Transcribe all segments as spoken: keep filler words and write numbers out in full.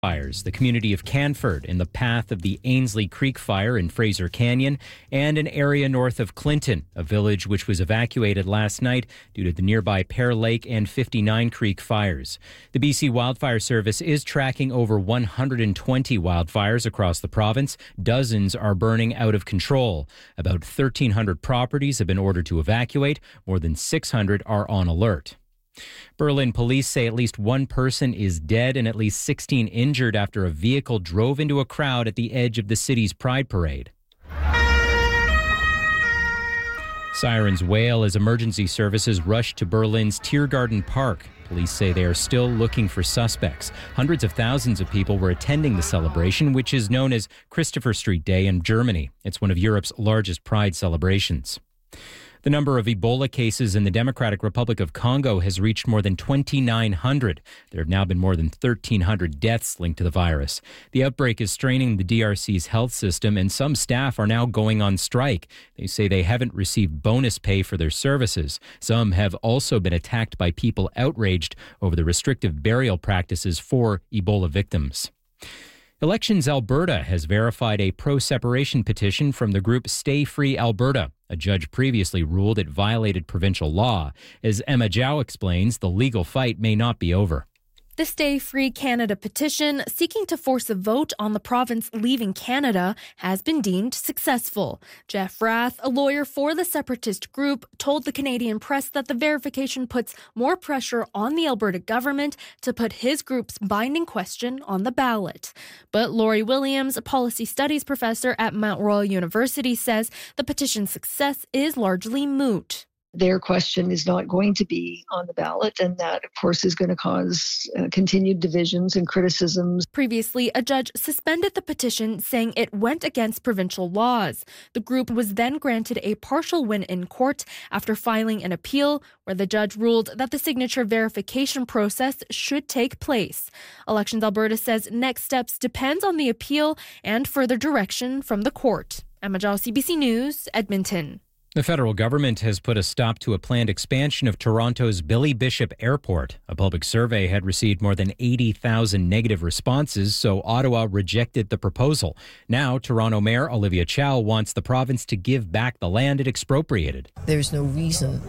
Fires, the community of Canford in the path of the Ainsley Creek fire in Fraser Canyon, and an area north of Clinton, a village which was evacuated last night due to the nearby Pear Lake and fifty-nine Creek fires. The B C Wildfire Service is tracking over one hundred twenty wildfires across the province. Dozens are burning out of control. About thirteen hundred properties have been ordered to evacuate. More than six hundred are on alert. Berlin police say at least one person is dead and at least sixteen injured after a vehicle drove into a crowd at the edge of the city's Pride Parade. Sirens wail as emergency services rush to Berlin's Tiergarten Park. Police say they are still looking for suspects. Hundreds of thousands of people were attending the celebration, which is known as Christopher Street Day in Germany. It's one of Europe's largest Pride celebrations. The number of Ebola cases in the Democratic Republic of Congo has reached more than twenty-nine hundred. There have now been more than thirteen hundred deaths linked to the virus. The outbreak is straining the D R C's health system, and some staff are now going on strike. They say they haven't received bonus pay for their services. Some have also been attacked by people outraged over the restrictive burial practices for Ebola victims. Elections Alberta has verified a pro-separation petition from the group Stay Free Alberta. A judge previously ruled it violated provincial law. As Emma Zhao explains, the legal fight may not be over. The Stay Free Canada petition, seeking to force a vote on the province leaving Canada, has been deemed successful. Jeff Rath, a lawyer for the separatist group, told the Canadian press that the verification puts more pressure on the Alberta government to put his group's binding question on the ballot. But Laurie Williams, a policy studies professor at Mount Royal University, says the petition's success is largely moot. Their question is not going to be on the ballot, and that, of course, is going to cause uh, continued divisions and criticisms. Previously, a judge suspended the petition, saying it went against provincial laws. The group was then granted a partial win in court after filing an appeal, where the judge ruled that the signature verification process should take place. Elections Alberta says next steps depend on the appeal and further direction from the court. Emma Zhao, C B C News, Edmonton. The federal government has put a stop to a planned expansion of Toronto's Billy Bishop Airport. A public survey had received more than eighty thousand negative responses, so Ottawa rejected the proposal. Now, Toronto Mayor Olivia Chow wants the province to give back the land it expropriated. There's no reason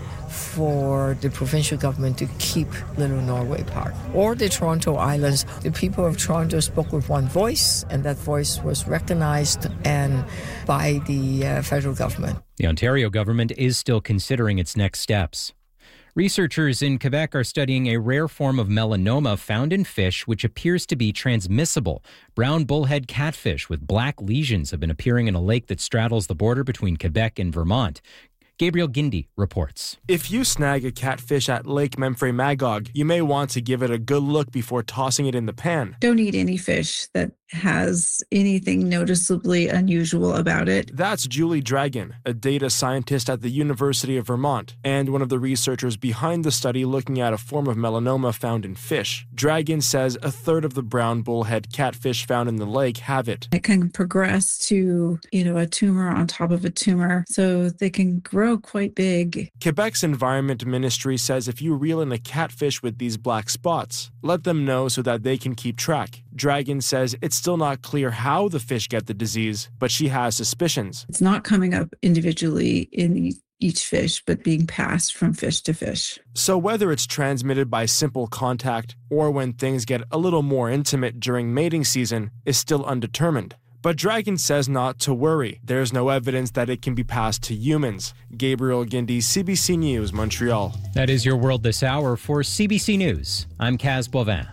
for the provincial government to keep Little Norway Park or the Toronto Islands. The people of Toronto spoke with one voice, and that voice was recognized and by the uh, federal government. The Ontario government is still considering its next steps. Researchers in Quebec are studying a rare form of melanoma found in fish which appears to be transmissible. Brown bullhead catfish with black lesions have been appearing in a lake that straddles the border between Quebec and Vermont. Gabriel Gindi reports. If you snag a catfish at Lake Memphrey Magog, you may want to give it a good look before tossing it in the pan. Don't eat any fish that has anything noticeably unusual about it. That's Julie Dragon, a data scientist at the University of Vermont, and one of the researchers behind the study looking at a form of melanoma found in fish. Dragon says a third of the brown bullhead catfish found in the lake have it. It can progress to, you know, a tumor on top of a tumor, so they can grow quite big. Quebec's Environment Ministry says if you reel in a catfish with these black spots, let them know so that they can keep track. Dragon says it's still not clear how the fish get the disease, but she has suspicions. It's not coming up individually in each fish, but being passed from fish to fish. So whether it's transmitted by simple contact or when things get a little more intimate during mating season is still undetermined. But Dragon says not to worry. There's no evidence that it can be passed to humans. Gabriel Gindi, C B C News, Montreal. That is your world this hour. For C B C News, I'm Kaz Bovin.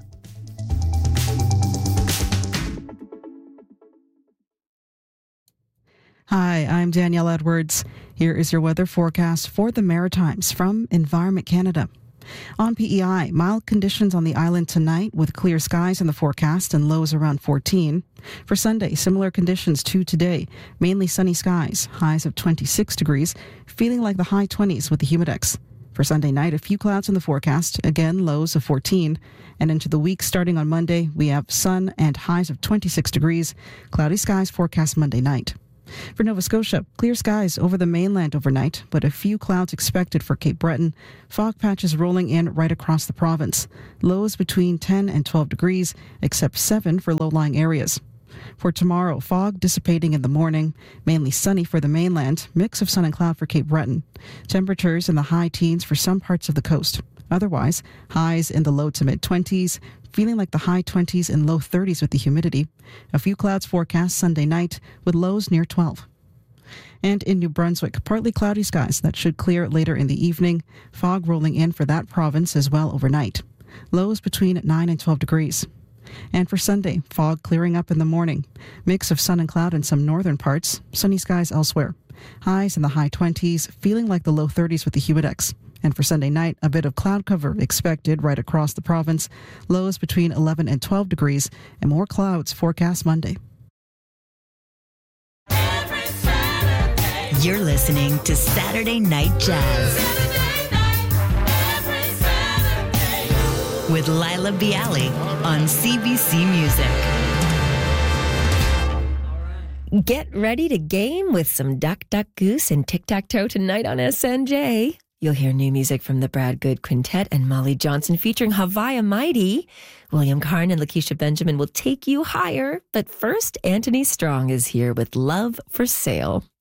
Hi, I'm Danielle Edwards. Here is your weather forecast for the Maritimes from Environment Canada. On P E I, mild conditions on the island tonight with clear skies in the forecast and lows around fourteen. For Sunday, similar conditions to today, mainly sunny skies, highs of twenty-six degrees, feeling like the high twenties with the humidex. For Sunday night, a few clouds in the forecast, again lows of fourteen. And into the week starting on Monday, we have sun and highs of twenty-six degrees, cloudy skies forecast Monday night. For Nova Scotia, clear skies over the mainland overnight, but a few clouds expected for Cape Breton. Fog patches rolling in right across the province. Lows between ten and twelve degrees, except seven for low-lying areas. For tomorrow, fog dissipating in the morning, mainly sunny for the mainland, mix of sun and cloud for Cape Breton. Temperatures in the high teens for some parts of the coast. Otherwise, highs in the low to mid-twenties, feeling like the high twenties and low thirties with the humidity. A few clouds forecast Sunday night with lows near twelve. And in New Brunswick, partly cloudy skies that should clear later in the evening. Fog rolling in for that province as well overnight. Lows between nine and twelve degrees. And for Sunday, fog clearing up in the morning. Mix of sun and cloud in some northern parts. Sunny skies elsewhere. Highs in the high twenties, feeling like the low thirties with the humidex. And for Sunday night, a bit of cloud cover expected right across the province. Lows between eleven and twelve degrees, and more clouds forecast Monday. You're listening to Saturday Night Jazz with Lila Bialy on C B C Music. Get ready to game with some Duck, Duck, Goose and Tic-Tac-Toe tonight on S N J. You'll hear new music from the Brad Good Quintet and Molly Johnson featuring Havaya Mighty. William Karn and Lakeisha Benjamin will take you higher. But first, Anthony Strong is here with Love for Sale.